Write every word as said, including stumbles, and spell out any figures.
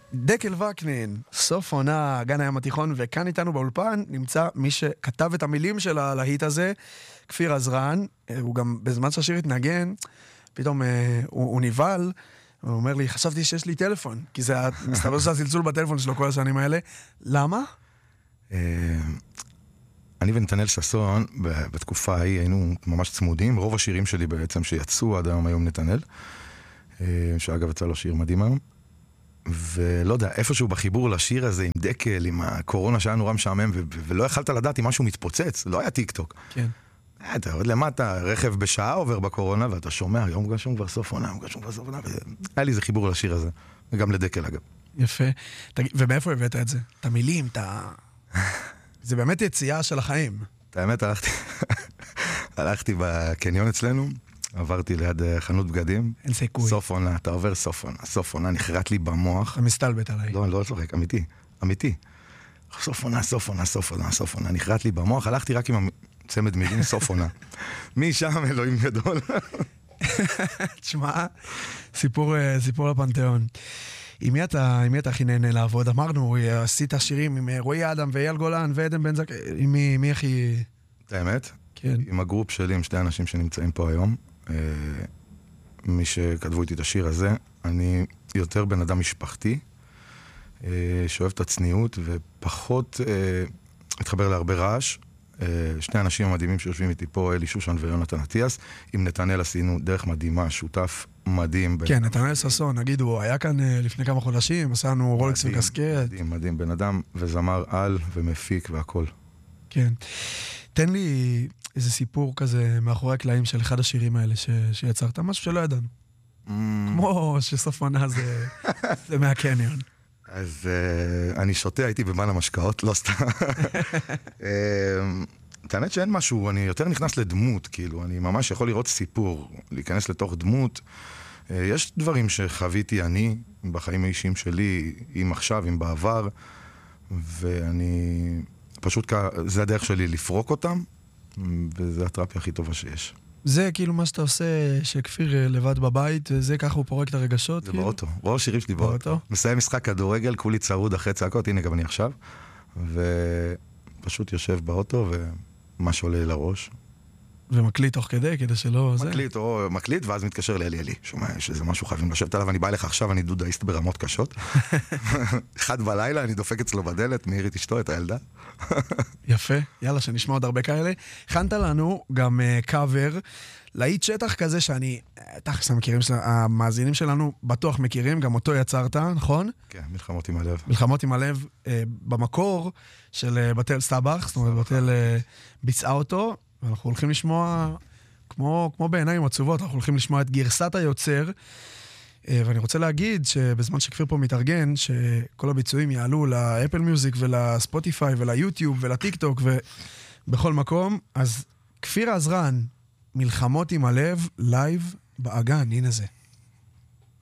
דקל וקנין, סוף עונה, גן הים התיכון, וכאן איתנו באולפן נמצא מי שכתב את המילים של הלהיט הזה, כפיר עזרן. הוא גם בזמן שהשיר התנגן, פתאום אה, הוא, הוא ניבל, הוא אומר לי, חשבתי שיש לי טלפון, כי זה מסתבר שזה הצלצול בטלפון שלו כל השנים האלה. למה? אני ונתנאל ששון, בתקופה ההיא היינו ממש צמודים, רוב השירים שלי בעצם שיצאו עד היום היום נתנאל, שאגב יצא לו שיר מדהים היום, ולא יודע, איפשהו בחיבור לשיר הזה עם דקל, עם הקורונה שהיה נורא משעמם, ולא יכלת לדעת אם משהו מתפוצץ, לא היה טיק טוק. כן. אתה עוד למטה, רכב בשעה עובר בקורונה, ואתה שומע, יום גשום כבר סוף עונה, יום גשום כבר סוף עונה, והיה לי איזה חיבור לשיר הזה, וגם לדקל אגב. יפה. ומאיפה הבאת את זה? את המילים, את ה... זה באמת יציאה של החיים. את האמת, הלכתי, הלכתי בקניון אצלנו, עברתי ליד חנות בגדים. אין סיכוי. סוף עונה, אתה עובר סוף עונה, סוף עונה, נחרט לי במוח. אתה מסתלבט עליי. לא, אני לא צוחק, אמיתי, אמיתי. סוף עונה, סוף עונה, סוף עונה, סוף עונה, נחרט לי במוח, הלכתי רק עם צמד מילים, סוף עונה. משם אלוהים גדול. תשמע, סיפור, סיפור לפנתיאון. עם מי אתה, עם מי אתה הכי נהנה לעבוד? אמרנו, עשית שירים עם רועי אדם ואייל גולן ועדן בן זק, עם מי, מי הכי... את האמת? כן. עם הגרופ שלי, עם שתי אנשים שנמצאים פה היום, מי שכתבו איתי את השיר הזה, אני יותר בן אדם משפחתי, שאוהב את הצניעות ופחות התחבר להרבה רעש. שני אנשים המדהימים שיושבים איתי פה, אלי שושן ויונתן אטיאס, עם נתנאל עשינו דרך מדהימה, שותף מדהים. כן, נתנאל ששון, נגיד, הוא היה כאן לפני כמה חודשים, עשינו רולקס וקסקט. מדהים, מדהים, בן אדם וזמר על ומפיק והכל. כן. תן לי איזה סיפור כזה מאחורי הקלעים של אחד השירים האלה ש... שיצרת, משהו שלא ידענו. Mm. כמו שסוף עונה זה, זה מהקניון. אז uh, אני שותה, הייתי במן המשקאות, לא סתם. uh, האמת שאין משהו, אני יותר נכנס לדמות, כאילו, אני ממש יכול לראות סיפור, להיכנס לתוך דמות. Uh, יש דברים שחוויתי אני, בחיים האישיים שלי, אם עכשיו, אם בעבר, ואני פשוט, זה הדרך שלי לפרוק אותם, וזה התרפיה הכי טובה שיש. זה כאילו מה שאתה עושה, שכפיר לבד בבית, וזה ככה הוא פורק את הרגשות? זה כאילו? באוטו, רוב השירים שלי באוטו. באוטו. מסיים משחק כדורגל, כולי צרוד אחרי צעקות, הנה גם אני עכשיו, ופשוט יושב באוטו, ומה שעולה לראש. ומקליט תוך כדי, כדי שלא... מקליט, זה... או מקליט, ואז מתקשר לאלי, אלי, שומע, שזה משהו חייבים לשבת עליו, אני בא אליך עכשיו, אני דודאיסט ברמות קשות. אחד בלילה, אני דופק אצלו בדלת, מאירי תשתו את הילדה. יפה, יאללה, שנשמע עוד הרבה כאלה. הכנת לנו גם קאבר, uh, להיט שטח כזה שאני, תכף המכירים של, המאזינים שלנו בטוח מכירים, גם אותו יצרת, נכון? כן, מלחמות עם הלב. מלחמות עם הלב, uh, במקור של uh, בתל סטאבח, זאת אומרת, בתל uh, ביצעה אותו, ואנחנו הולכים לשמוע, כמו, כמו בעיניים עצובות, אנחנו הולכים לשמוע את גרסת היוצר, ואני רוצה להגיד שבזמן שכפיר פה מתארגן, שכל הביצועים יעלו לאפל מיוזיק ולספוטיפיי וליוטיוב ולטיק טוק ובכל מקום, אז כפיר עזרן, מלחמות עם הלב, לייב באגן, הנה זה.